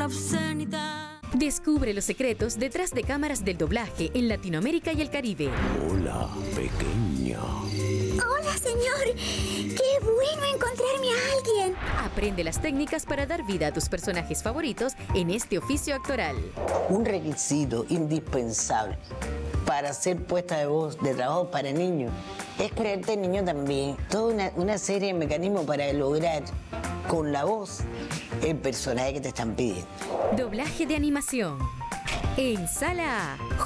la obscenidad. Descubre los secretos detrás de cámaras del doblaje en Latinoamérica y el Caribe. Hola, pequeña. Hola, señor. ¡Qué bueno encontrarme a alguien! Aprende las técnicas para dar vida a tus personajes favoritos en este oficio actoral. Un requisito indispensable para hacer puesta de voz de trabajo para niños es creerte niño también. Toda una serie de mecanismos para lograr con la voz el personaje que te están pidiendo. Doblaje de animación. En Sala A.